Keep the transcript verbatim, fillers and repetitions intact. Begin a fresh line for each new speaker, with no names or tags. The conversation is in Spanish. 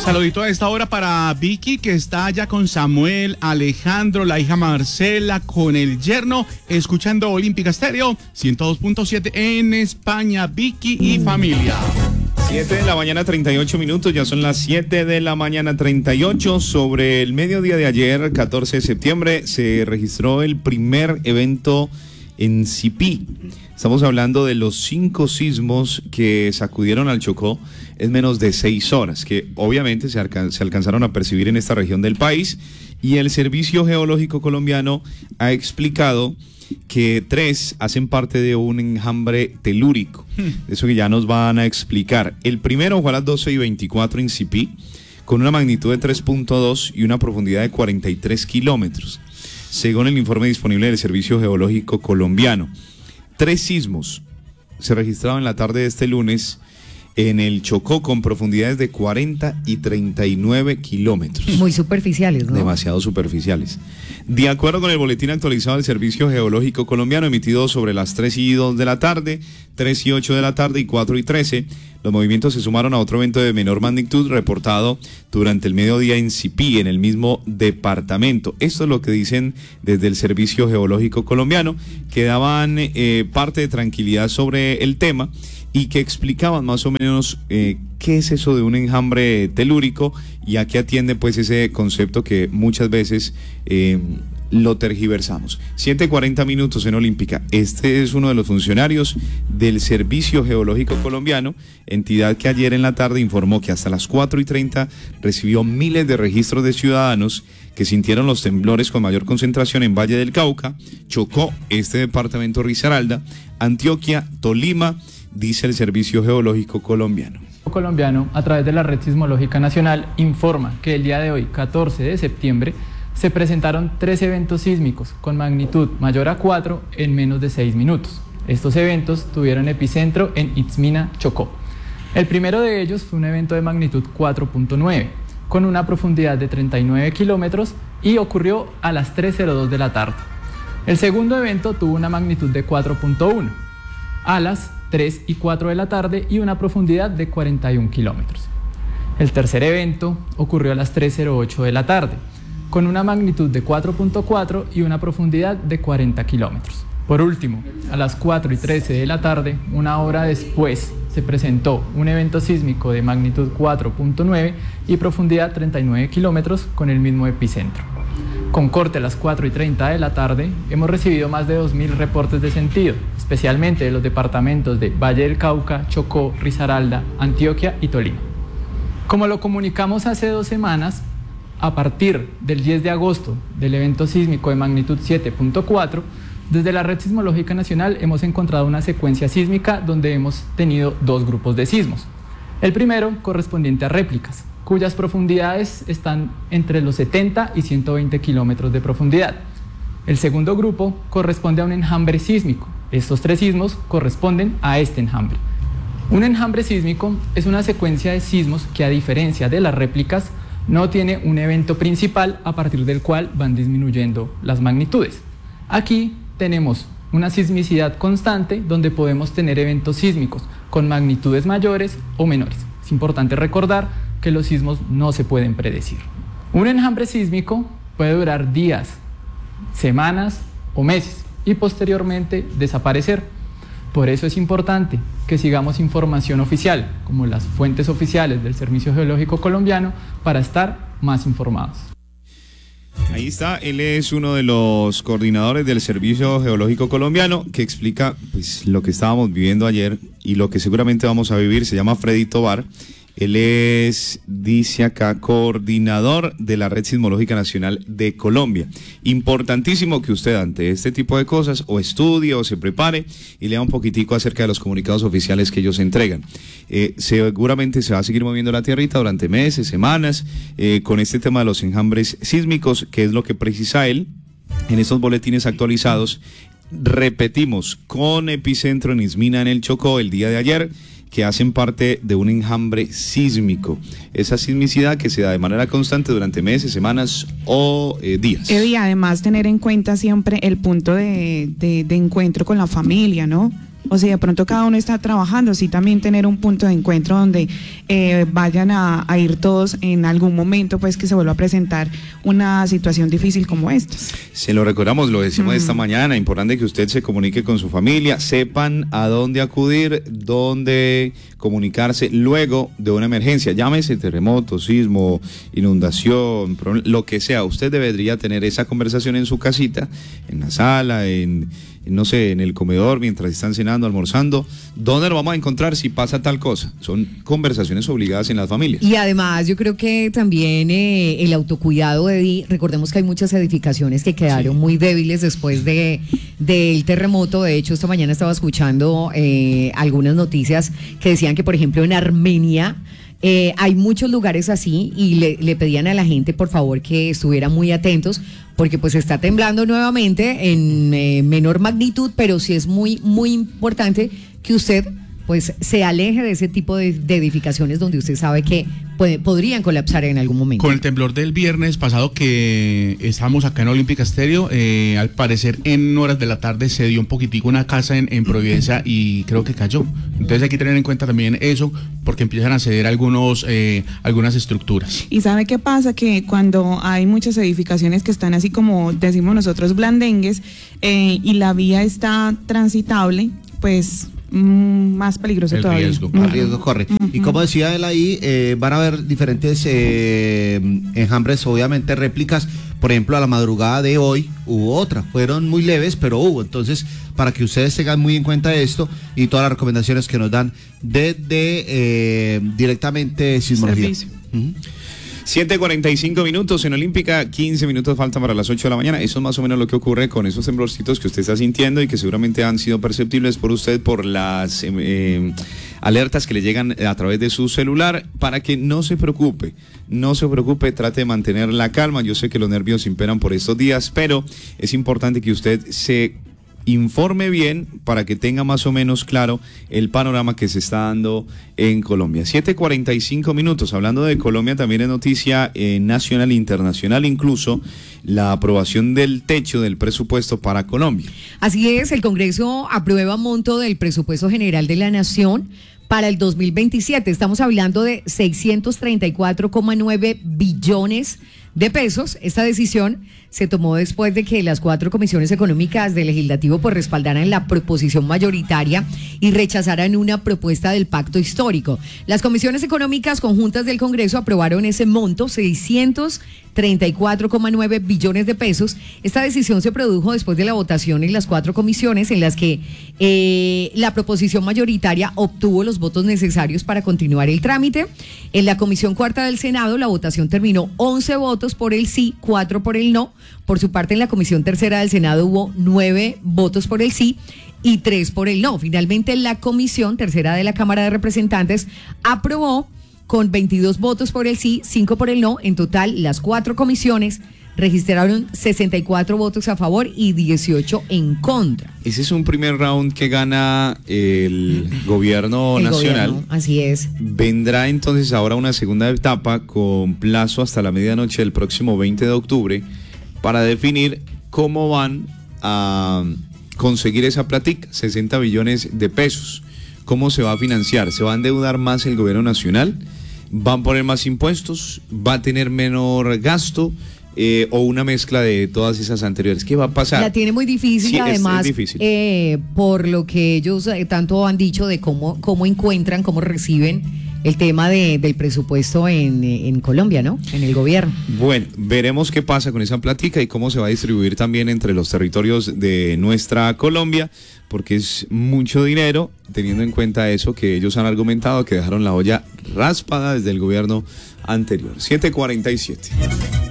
Saludito a esta hora para Vicky, que está allá con Samuel, Alejandro, la hija Marcela, con el yerno, escuchando Olímpica Estéreo ciento dos punto siete en España. Vicky y familia.
siete de la mañana, treinta y ocho minutos, ya son las siete de la mañana, treinta y ocho. Sobre el mediodía de ayer, catorce de septiembre, se registró el primer evento en Sipí. Estamos hablando de los cinco sismos que sacudieron al Chocó en menos de seis horas, que obviamente se, alcan- se alcanzaron a percibir en esta región del país, y el Servicio Geológico Colombiano ha explicado que tres hacen parte de un enjambre telúrico. Hmm. Eso que ya nos van a explicar. El primero fue a las doce y veinticuatro en Sipí, con una magnitud de tres punto dos y una profundidad de cuarenta y tres kilómetros, según el informe disponible del Servicio Geológico Colombiano. Tres sismos se registraron en la tarde de este lunes en el Chocó, con profundidades de cuarenta y treinta y nueve kilómetros.
Muy superficiales, ¿no?
Demasiado superficiales. De acuerdo con el boletín actualizado del Servicio Geológico Colombiano, emitido sobre las tres y dos de la tarde, tres y ocho de la tarde y cuatro y trece, los movimientos se sumaron a otro evento de menor magnitud reportado durante el mediodía en Sipí, en el mismo departamento. Esto es lo que dicen desde el Servicio Geológico Colombiano, que daban eh, parte de tranquilidad sobre el tema y que explicaban más o menos eh, qué es eso de un enjambre telúrico y a qué atiende pues ese concepto que muchas veces eh, lo tergiversamos. siete y cuarenta minutos en Olímpica. Este es uno de los funcionarios del Servicio Geológico Colombiano, entidad que ayer en la tarde informó que hasta las cuatro y treinta recibió miles de registros de ciudadanos que sintieron los temblores con mayor concentración en Valle del Cauca, Chocó, este departamento Risaralda, Antioquia, Tolima, dice el Servicio Geológico Colombiano.
Colombiano, a través de la Red Sismológica Nacional, informa que el día de hoy, catorce de septiembre, se presentaron tres eventos sísmicos con magnitud mayor a cuatro en menos de seis minutos. Estos eventos tuvieron epicentro en Itzmina, Chocó. El primero de ellos fue un evento de magnitud cuatro punto nueve, con una profundidad de treinta y nueve kilómetros y ocurrió a las tres cero dos de la tarde. El segundo evento tuvo una magnitud de cuatro punto uno, a las tres y cuatro de la tarde y una profundidad de cuarenta y un kilómetros. El tercer evento ocurrió a las tres cero ocho de la tarde, con una magnitud de cuatro punto cuatro y una profundidad de cuarenta kilómetros. Por último, a las cuatro y trece de la tarde, una hora después, se presentó un evento sísmico de magnitud cuatro punto nueve y profundidad treinta y nueve kilómetros con el mismo epicentro. Con corte a las cuatro y treinta de la tarde, hemos recibido más de dos mil reportes de sentido, especialmente de los departamentos de Valle del Cauca, Chocó, Risaralda, Antioquia y Tolima. Como lo comunicamos hace dos semanas, a partir del diez de agosto del evento sísmico de magnitud siete punto cuatro, desde la Red Sismológica Nacional hemos encontrado una secuencia sísmica donde hemos tenido dos grupos de sismos. El primero correspondiente a réplicas, cuyas profundidades están entre los setenta y ciento veinte kilómetros de profundidad. El segundo grupo corresponde a un enjambre sísmico. Estos tres sismos corresponden a este enjambre. Un enjambre sísmico es una secuencia de sismos que, a diferencia de las réplicas, no tiene un evento principal a partir del cual van disminuyendo las magnitudes. Aquí tenemos una sismicidad constante donde podemos tener eventos sísmicos con magnitudes mayores o menores. Es importante recordar que los sismos no se pueden predecir. Un enjambre sísmico puede durar días, semanas o meses y posteriormente desaparecer. Por eso es importante que sigamos información oficial, como las fuentes oficiales del Servicio Geológico Colombiano, para estar más informados.
Ahí está, él es uno de los coordinadores del Servicio Geológico Colombiano, que explica pues lo que estábamos viviendo ayer y lo que seguramente vamos a vivir. Se llama Freddy Tobar. Él es, dice acá, coordinador de la Red Sismológica Nacional de Colombia. Importantísimo que usted ante este tipo de cosas o estudie o se prepare y lea un poquitico acerca de los comunicados oficiales que ellos entregan. Eh, seguramente se va a seguir moviendo la tierrita durante meses, semanas, eh, con este tema de los enjambres sísmicos, que es lo que precisa él en estos boletines actualizados. Repetimos, con epicentro en Itzmina, en el Chocó, el día de ayer, que hacen parte de un enjambre sísmico. Esa sismicidad que se da de manera constante durante meses, semanas o eh, días.
Y además tener en cuenta siempre el punto de, de, de encuentro con la familia, ¿no? o si de pronto cada uno está trabajando, sí también tener un punto de encuentro donde eh, vayan a, a ir todos en algún momento, pues que se vuelva a presentar una situación difícil como esta.
Se lo recordamos, lo decimos mm. esta mañana, importante que usted se comunique con su familia, sepan a dónde acudir, dónde comunicarse luego de una emergencia, llámese terremoto, sismo, inundación, lo que sea, usted debería tener esa conversación en su casita, en la sala, en, en no sé, en el comedor, mientras están cenando, almorzando. ¿Dónde lo vamos a encontrar si pasa tal cosa? Son conversaciones obligadas en las familias.
Y además yo creo que también eh, el autocuidado, Eddie, recordemos que hay muchas edificaciones que quedaron sí. muy débiles después de del terremoto. De hecho, esta mañana estaba escuchando eh, algunas noticias que decían que, por ejemplo, en Armenia Eh, hay muchos lugares así y le, le pedían a la gente por favor que estuvieran muy atentos porque pues está temblando nuevamente en eh, menor magnitud, pero sí es muy muy importante que usted pues se aleje de ese tipo de, de edificaciones donde usted sabe que puede, podrían colapsar en algún momento.
Con el temblor del viernes pasado que estábamos acá en Olímpica Estéreo, eh, al parecer en horas de la tarde se dio un poquitico una casa en, en Providencia y creo que cayó. Entonces hay que tener en cuenta también eso porque empiezan a ceder algunos eh, algunas estructuras.
¿Y sabe qué pasa? Que cuando hay muchas edificaciones que están así como decimos nosotros blandengues eh, y la vía está transitable, pues más peligroso
el
todavía.
Riesgo.
Más riesgo corre. Uh-huh. Y como decía él ahí, eh, van a haber diferentes eh, enjambres, obviamente réplicas. Por ejemplo, a la madrugada de hoy hubo otra. Fueron muy leves, pero hubo. Entonces, para que ustedes tengan muy en cuenta esto y todas las recomendaciones que nos dan desde eh, directamente sismología. Uh-huh.
siete cuarenta y cinco minutos en Olímpica, quince minutos faltan para las ocho de la mañana. Eso es más o menos lo que ocurre con esos temblorcitos que usted está sintiendo y que seguramente han sido perceptibles por usted por las eh, alertas que le llegan a través de su celular. Para que no se preocupe, no se preocupe, trate de mantener la calma. Yo sé que los nervios imperan por estos días, pero es importante que usted se informe bien para que tenga más o menos claro el panorama que se está dando en Colombia. siete cuarenta y cinco minutos, hablando de Colombia, también es noticia eh, nacional e internacional, incluso la aprobación del techo del presupuesto para Colombia.
Así es, el Congreso aprueba monto del presupuesto general de la Nación para el dos mil veintisiete. Estamos hablando de seiscientos treinta y cuatro coma nueve billones de pesos. Esta decisión se tomó después de que las cuatro comisiones económicas del Legislativo pues respaldaran la proposición mayoritaria y rechazaran una propuesta del pacto histórico. Las comisiones económicas conjuntas del Congreso aprobaron ese monto, seiscientos treinta y cuatro coma nueve billones de pesos. Esta decisión se produjo después de la votación en las cuatro comisiones en las que eh, la proposición mayoritaria obtuvo los votos necesarios para continuar el trámite. En la Comisión Cuarta del Senado la votación terminó once votos por el sí, cuatro por el no. Por su parte, en la Comisión Tercera del Senado hubo nueve votos por el sí y tres por el no. Finalmente, la Comisión Tercera de la Cámara de Representantes aprobó con veintidós votos por el sí, cinco por el no. En total, las cuatro comisiones registraron sesenta y cuatro votos a favor y dieciocho en contra.
Ese es un primer round que gana el gobierno el nacional. Gobierno,
así es.
Vendrá entonces ahora una segunda etapa con plazo hasta la medianoche del próximo veinte de octubre para definir cómo van a conseguir esa plática, sesenta billones de pesos. ¿Cómo se va a financiar? ¿Se va a endeudar más el gobierno nacional? ¿Van a poner más impuestos? ¿Va a tener menor gasto? Eh, o una mezcla de todas esas anteriores. ¿Qué va a pasar?
La tiene muy difícil, sí, además, es, es difícil. Eh, por lo que ellos eh, tanto han dicho de cómo, cómo encuentran, cómo reciben el tema de, del presupuesto en, en Colombia, ¿no? En el gobierno.
Bueno, veremos qué pasa con esa plática y cómo se va a distribuir también entre los territorios de nuestra Colombia, porque es mucho dinero, teniendo en cuenta eso que ellos han argumentado, que dejaron la olla raspada desde el gobierno anterior. siete cuarenta y siete.